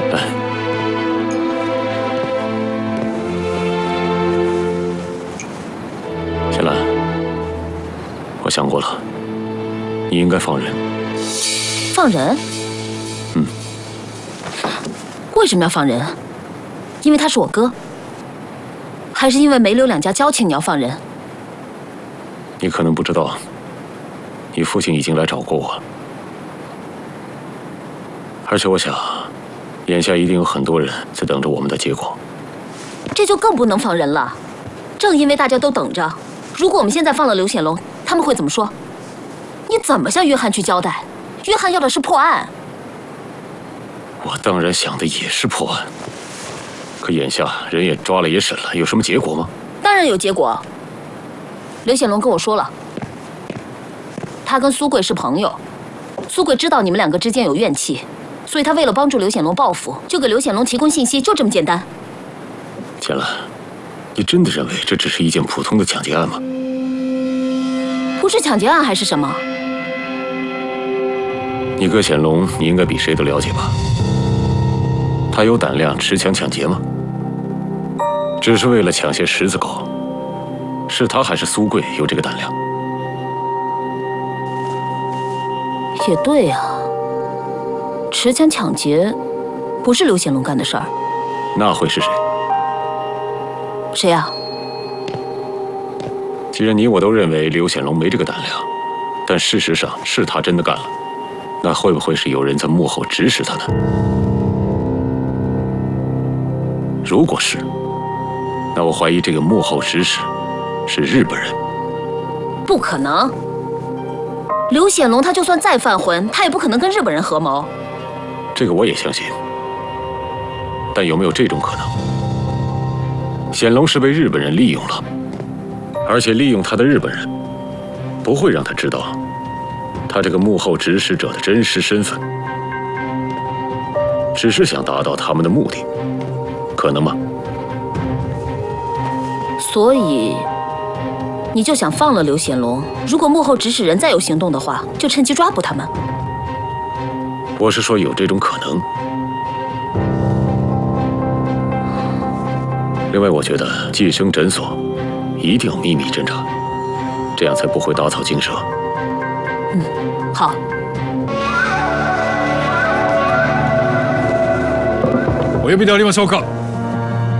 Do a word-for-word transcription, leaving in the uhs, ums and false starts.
来，沈兰，我想过了，你应该放人。 放人？ 嗯。 为什么要放人？因为他是我哥，还是因为梅柳两家交情你要放人？ 你可能不知道，你父亲已经来找过我了，而且我想，眼下一定有很多人在等着我们的结果。 这就更不能放人了。正因为大家都等着，如果我们现在放了刘显龙，他们会怎么说？你怎么向约翰去交代？约翰要的是破案。 我当然想的也是破案，可眼下人也抓了也审了，有什么结果吗？ 当然有结果。刘显龙跟我说了，他跟苏贵是朋友，苏贵知道你们两个之间有怨气，所以他为了帮助刘显龙报复，就给刘显龙提供信息，就这么简单。 浅兰，你真的认为这只是一件普通的抢劫案吗？ 不是抢劫案还是什么？ 你哥显龙，你应该比谁都了解吧？他有胆量持枪抢劫吗？只是为了抢些狮子狗，是他还是苏贵有这个胆量？ 也对呀、啊，持枪抢劫不是刘显龙干的事儿， 那会是谁？ 谁呀、啊？ 既然你我都认为刘显龙没这个胆量，但事实上是他真的干了，那会不会是有人在幕后指使他呢？如果是，那我怀疑这个幕后指使是日本人。 不可能，刘显龙他就算再犯浑，他也不可能跟日本人合谋。 这个我也相信，但有没有这种可能？显龙是被日本人利用了，而且利用他的日本人不会让他知道他这个幕后指使者的真实身份，只是想达到他们的目的，可能吗？ 所以你就想放了刘显龙，如果幕后指使人再有行动的话，就趁机抓捕他们。 我是说有这种可能。另外，我觉得寄生诊所一定要秘密侦查，这样才不会打草惊蛇。 嗯，好。 お呼びでありましょうか。